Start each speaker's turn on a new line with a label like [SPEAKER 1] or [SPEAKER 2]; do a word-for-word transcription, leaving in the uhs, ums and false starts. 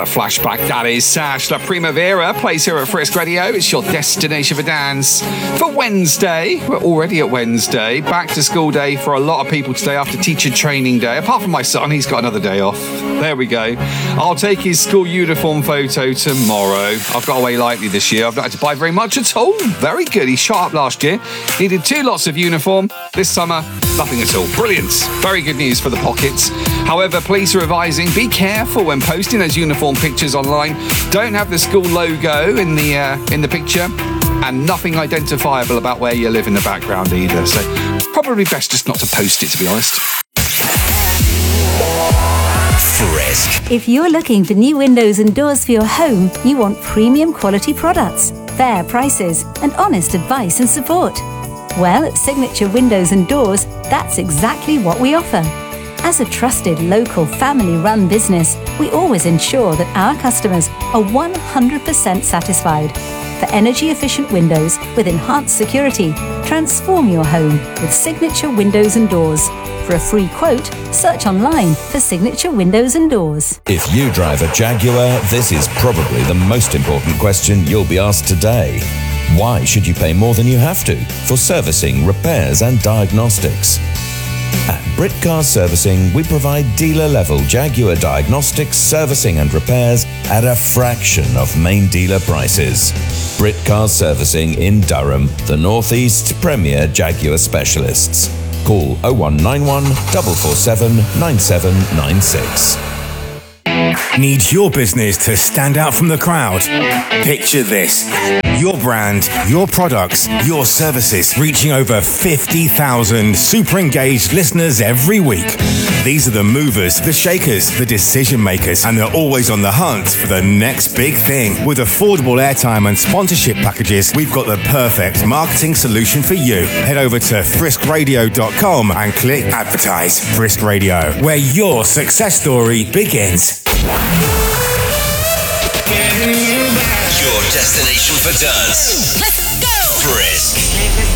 [SPEAKER 1] a flashback, that is. Sash La Primavera plays here at Frisk Radio. It's your destination for dance for Wednesday. We're already at Wednesday. Back to school day for a lot of people today after teacher training day. Apart from my son, he's got another day off. There we go. I'll take his school uniform photo tomorrow. I've got away lightly this year. I've not had to buy very much at all. Very good. He shot up last year. Needed two lots of uniform. This summer, nothing at all. Brilliant. Very good news for the pockets. However, police are advising, be careful when posting those uniform pictures online. Don't have the school logo in the uh, in the picture, and nothing identifiable about where you live in the background either. So probably best just not to post it, to be honest.
[SPEAKER 2] Frisk.
[SPEAKER 3] If you're looking for new windows and doors for your home, you want premium quality products, fair prices, and honest advice and support. Well, at Signature Windows and Doors, that's exactly what we offer. As a trusted local family-run business, we always ensure that our customers are one hundred percent satisfied. For energy-efficient windows with enhanced security, transform your home with Signature Windows and Doors. For a free quote, search online for Signature Windows and Doors.
[SPEAKER 2] If you drive a Jaguar, this is probably the most important question you'll be asked today. Why should you pay more than you have to for servicing, repairs and diagnostics? At Brit Car Servicing, we provide dealer-level Jaguar diagnostics, servicing and repairs at a fraction of main dealer prices. Brit Car Servicing in Durham, the Northeast's premier Jaguar specialists. Call oh one nine one, four four seven, nine seven nine six.
[SPEAKER 4] Need your business to stand out from the crowd? Picture this. Your brand, your products, your services reaching over fifty thousand super engaged listeners every week. These are the movers, the shakers, the decision makers, and they're always on the hunt for the next big thing. With affordable airtime and sponsorship packages, we've got the perfect marketing solution for you. Head over to frisk radio dot com and click advertise. Frisk Radio, where your success story begins.
[SPEAKER 2] Your destination for dance.
[SPEAKER 5] Let's go!
[SPEAKER 2] Frisk.